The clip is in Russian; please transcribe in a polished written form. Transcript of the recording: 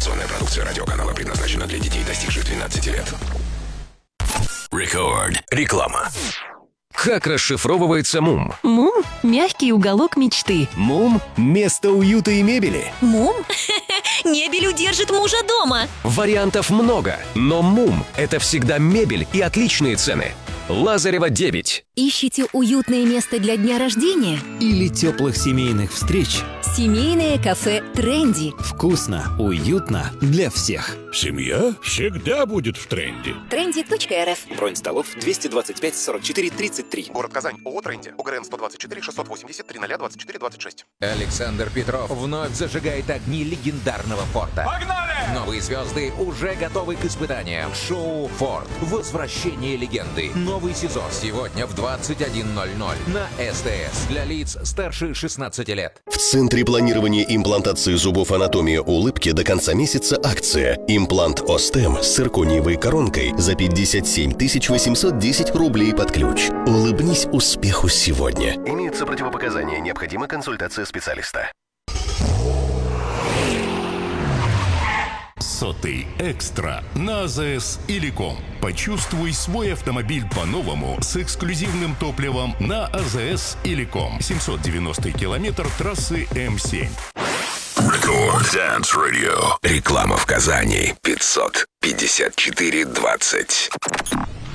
Информационная продукция радиоканала предназначена для детей, достигших 12 лет. Record. Реклама. Как расшифровывается МУМ? МУМ – мягкий уголок мечты. МУМ – место уюта и мебели. МУМ? Мебель удержит мужа дома. Вариантов много, но МУМ – это всегда мебель и отличные цены. Лазарева, 9. Ищите уютное место для дня рождения? Или теплых семейных встреч? Семейное кафе «Тренди». Вкусно, уютно для всех. Семья всегда будет в тренде. Trendy.rf. Бронь столов 225 44 33. Город Казань. ООО «Тренди». УГРН 124 680 300 24 26. Александр Петров вновь зажигает огни легендарного форта. Погнали! Новые звезды уже готовы к испытаниям. Шоу «Форт. Возвращение легенды». Новый сезон сегодня в 21:00 на СТС. Для лиц старше 16 лет. В Центре планирования имплантации зубов «Анатомия улыбки» до конца месяца акция. Имплант Остем с циркониевой коронкой за 57 810 рублей под ключ. Улыбнись успеху сегодня. Имеются противопоказания. Необходима консультация специалиста. Сотый экстра на АЗС Иликом. Почувствуй свой автомобиль по-новому с эксклюзивным топливом на АЗС Иликом. 790 километр трассы М7. Record Dance Radio. Реклама в Казани. 554-20.